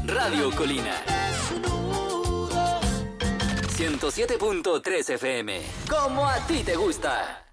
Radio Colina. 107.3 FM. Como a ti te gusta.